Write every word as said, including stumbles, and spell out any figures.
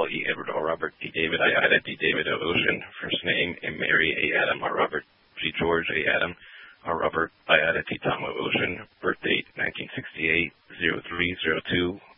E. Edward or Robert D. David. I added D. David O. Ocean, first name, and Mary A. Adam or Robert G. George A. Adam or Robert. I added T. Tom O. Ocean, birth date nineteen sixty-eight, oh three oh two.